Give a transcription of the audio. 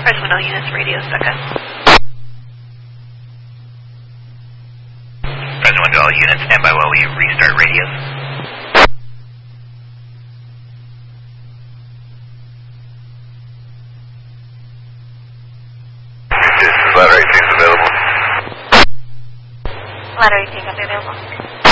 Present with all units, radio stuck up. Present with all units, stand by while we restart radios. Ladder 18 is available. Ladder 18 can be available.